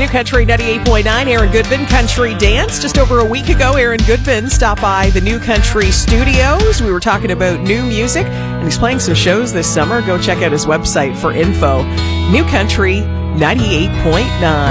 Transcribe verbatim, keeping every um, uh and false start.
New Country ninety-eight point nine, Aaron Goodman, Country Dance. Just over a week ago, Aaron Goodman stopped by the New Country Studios. We were talking about new music, and he's playing some shows this summer. Go check out his website for info. New Country ninety-eight point nine.